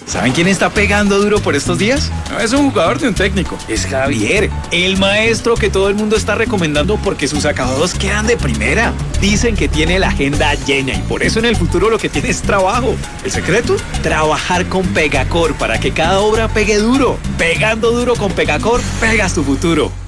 ¿Saben quién está pegando duro por estos días? No es un jugador ni un técnico, es Javier, el maestro que todo el mundo está recomendando porque sus acabados quedan de primera. Dicen que tiene la agenda llena y por eso en el futuro lo que tiene es trabajo. ¿El secreto? Trabajar con Pegacor para que cada obra pegue duro. Pegando duro con Pegacor, pegas tu futuro.